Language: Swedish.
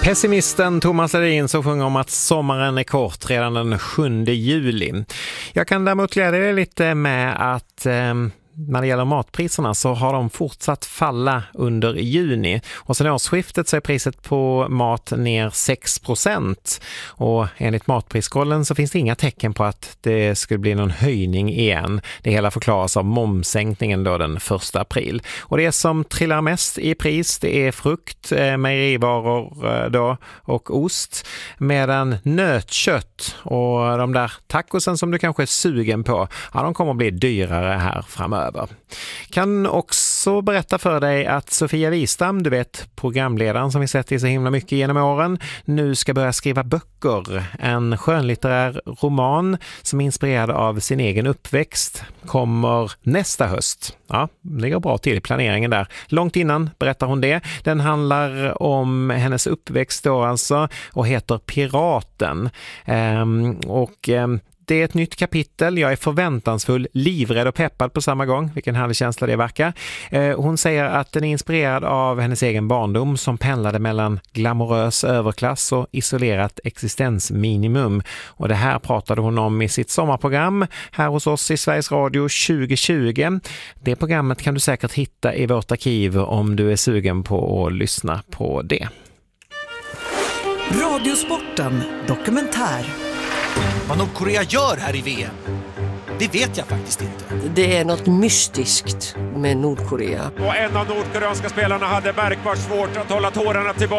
Pessimisten Thomas Ledin så sjunger om att sommaren är kort redan den 7 juli. Jag kan däremot glädja dig lite med att när det gäller matpriserna så har de fortsatt falla under juni. Och sen årsskiftet så är priset på mat ner 6%. Och enligt Matpriskollen så finns det inga tecken på att det skulle bli någon höjning igen. Det hela förklaras av momssänkningen då den 1 april. Och det som trillar mest i pris det är frukt, mejerivaror då och ost. Medan nötkött och de där tacosen som du kanske är sugen på, ja, de kommer att bli dyrare här framöver. Kan också berätta för dig att Sofia Wistam, du vet programledaren som vi sett i så himla mycket genom åren, nu ska börja skriva böcker. En skönlitterär roman som är inspirerad av sin egen uppväxt kommer nästa höst. Ja, det ligger bra till i planeringen där. Långt innan berättar hon det. Den handlar om hennes uppväxt då alltså och heter Piraten. Det är ett nytt kapitel. Jag är förväntansfull, livrädd och peppad på samma gång. Vilken härlig känsla det verkar. Hon säger att den är inspirerad av hennes egen barndom som pendlade mellan glamorös överklass och isolerat existensminimum. Och det här pratade hon om i sitt sommarprogram här hos oss i Sveriges Radio 2020. Det programmet kan du säkert hitta i vårt arkiv om du är sugen på att lyssna på det. Radiosporten dokumentär. Vad Nordkorea gör här i VM, det vet jag faktiskt inte. Det är något mystiskt med Nordkorea. Och en av nordkoreanska spelarna hade märkbart svårt att hålla tårarna tillbaka.